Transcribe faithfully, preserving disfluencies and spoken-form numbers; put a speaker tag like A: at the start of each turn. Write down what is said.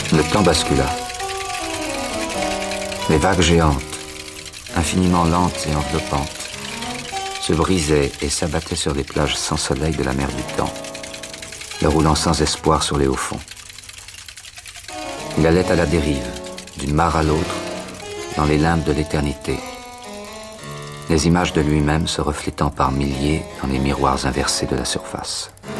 A: Le temps bascula. Les vagues géantes, infiniment lentes et enveloppantes, se brisaient et s'abattaient sur les plages sans soleil de la mer du temps, le roulant sans espoir sur les hauts fonds. Il allait à la dérive, d'une mare à l'autre, dans les limbes de l'éternité, les images de lui-même se reflétant par milliers dans les miroirs inversés de la surface.